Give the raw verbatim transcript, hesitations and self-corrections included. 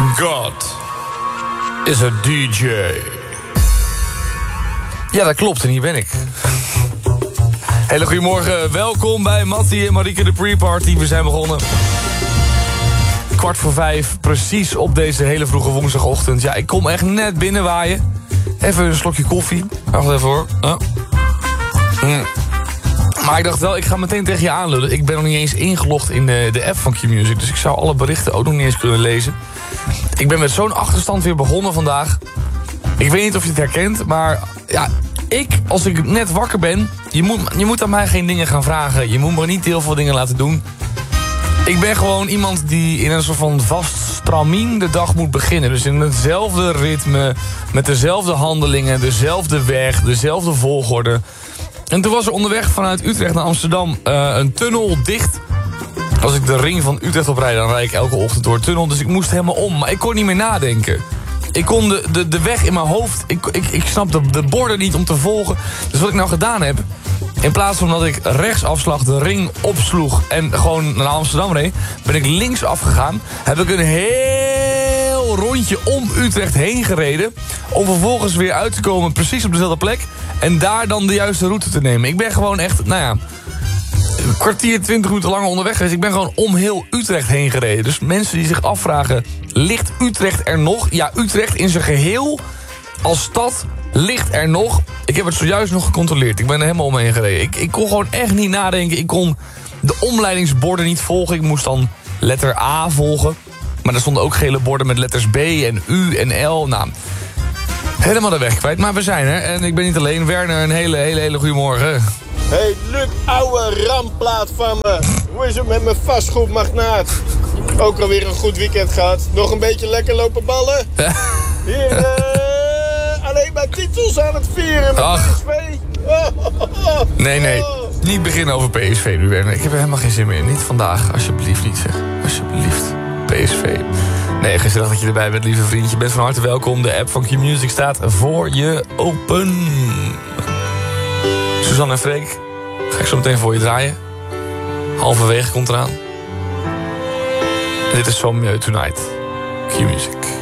God is a D J. Ja, dat klopt en hier ben ik. Hele goedemorgen, welkom bij Mattie en Marieke de Pre-Party. We zijn begonnen. Kwart voor vijf, precies op deze hele vroege woensdagochtend. Ja, ik kom echt net binnenwaaien. Even een slokje koffie. Wacht even hoor. Oh. Mm. Maar ik dacht wel, ik ga meteen tegen je aanlullen. Ik ben nog niet eens ingelogd in de, de app van Q-Music. Dus ik zou alle berichten ook nog niet eens kunnen lezen. Ik ben met zo'n achterstand weer begonnen vandaag. Ik weet niet of je het herkent, maar ja, ik, als ik net wakker ben... Je moet, je moet aan mij geen dingen gaan vragen. Je moet me niet heel veel dingen laten doen. Ik ben gewoon iemand die in een soort van vast stramien de dag moet beginnen. Dus in hetzelfde ritme, met dezelfde handelingen, dezelfde weg, dezelfde volgorde. En toen was er onderweg vanuit Utrecht naar Amsterdam uh, een tunnel dicht. Als ik de ring van Utrecht oprijd, dan rijd ik elke ochtend door de tunnel. Dus ik moest helemaal om, maar ik kon niet meer nadenken. Ik kon de, de, de weg in mijn hoofd, ik, ik, ik snapte de borden niet om te volgen. Dus wat ik nou gedaan heb, in plaats van dat ik rechtsafslag de ring opsloeg en gewoon naar Amsterdam reed, ben ik links afgegaan. Heb ik een heel rondje om Utrecht heen gereden, om vervolgens weer uit te komen precies op dezelfde plek. En daar dan de juiste route te nemen. Ik ben gewoon echt, nou ja, een kwartier, twintig minuten langer onderweg geweest. Ik ben gewoon om heel Utrecht heen gereden. Dus mensen die zich afvragen, ligt Utrecht er nog? Ja, Utrecht in zijn geheel als stad ligt er nog. Ik heb het zojuist nog gecontroleerd. Ik ben er helemaal omheen gereden. Ik, ik kon gewoon echt niet nadenken. Ik kon de omleidingsborden niet volgen. Ik moest dan letter A volgen. Maar er stonden ook gele borden met letters B en U en L. Nou, helemaal de weg kwijt. Maar we zijn er. En ik ben niet alleen. Werner, een hele, hele, hele goede morgen. Hey, Luc, ouwe ramplaat van me. Hoe is het met mijn vastgoedmagnaat? Ook alweer een goed weekend gehad. Nog een beetje lekker lopen ballen? Hier, uh, alleen maar titels aan het vieren met Ach. P S V. Oh, oh, oh. Nee, nee. Niet beginnen over P S V nu, Werner. Ik heb er helemaal geen zin meer in. Niet vandaag. Alsjeblieft niet, zeg. Alsjeblieft. P S V. Nee, gezellig dat je erbij bent, lieve vriendje. Je bent van harte welkom. De app van Q-Music staat voor je open. Suzanne en Freek, ga ik zo meteen voor je draaien. Halverwege komt eraan. En dit is So Mieux Tonight. Q-Music.